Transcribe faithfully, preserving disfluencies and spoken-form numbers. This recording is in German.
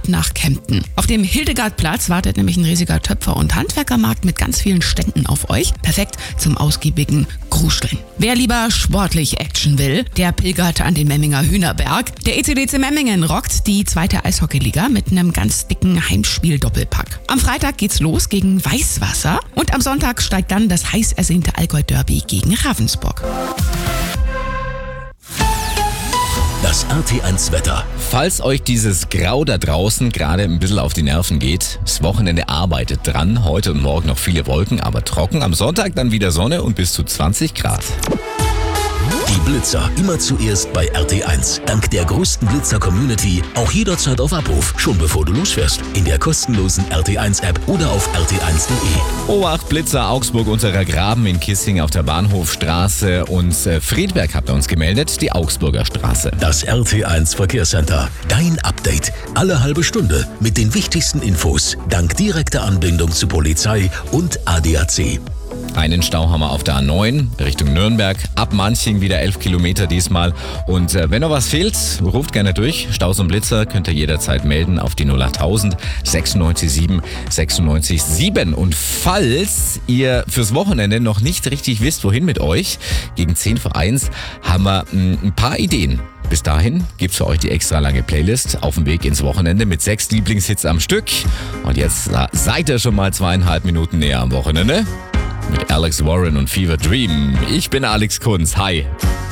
ab nach Kempten. Auf dem Hildegardplatz wartet nämlich ein riesiger Töpfer- und Handwerkermarkt mit ganz vielen Ständen auf euch. Perfekt zum ausgiebigen Gruscheln. Wer lieber sportlich Action will, der pilgert an den Memminger Hühnerberg. Der E C D C Memmingen rockt die zweite Eishockeyliga mit einem ganz dicken Heimspiel-Doppelpack. Am Freitag geht's los gegen Weißwasser und am Sonntag steigt dann das heiß ersehnte Allgäu-Derby gegen Ravensburg. Das R T eins Wetter. Falls euch dieses Grau da draußen gerade ein bisschen auf die Nerven geht, das Wochenende arbeitet dran. Heute und morgen noch viele Wolken, aber trocken. Am Sonntag dann wieder Sonne und bis zu zwanzig Grad. Die Blitzer immer zuerst bei R T eins. Dank der größten Blitzer-Community auch jederzeit auf Abruf. Schon bevor du losfährst. In der kostenlosen R T eins App oder auf r t eins punkt de. Obacht, Blitzer, Augsburg, unserer Graben in Kissing auf der Bahnhofstraße und äh, Friedberg habt ihr uns gemeldet, die Augsburger Straße. Das R T eins Verkehrscenter. Dein Update. Alle halbe Stunde mit den wichtigsten Infos. Dank direkter Anbindung zu Polizei und A D A C. Einen Stau haben wir auf der A neun Richtung Nürnberg. Ab Manching wieder elf Kilometer diesmal. Und äh, wenn noch was fehlt, ruft gerne durch. Staus und Blitzer könnt ihr jederzeit melden auf die null achttausend sechsundneunzig sieben sechsundneunzig sieben. Und falls ihr fürs Wochenende noch nicht richtig wisst, wohin mit euch, gegen zehn vor eins haben wir mh, ein paar Ideen. Bis dahin gibt's für euch die extra lange Playlist auf dem Weg ins Wochenende mit sechs Lieblingshits am Stück. Und jetzt äh, seid ihr schon mal zweieinhalb Minuten näher am Wochenende. Mit Alex Warren und Fever Dream. Ich bin Alex Kunz. Hi.